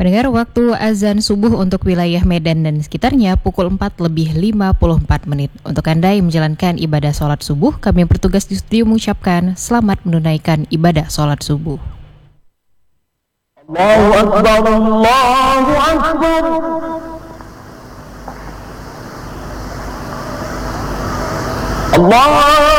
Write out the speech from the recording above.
Pendengar, waktu azan subuh untuk wilayah Medan dan sekitarnya pukul 4:54. Untuk Anda yang menjalankan ibadah sholat subuh, kami yang bertugas di studio mengucapkan selamat menunaikan ibadah sholat subuh. Allahu Akbar, Allahu Akbar. Allah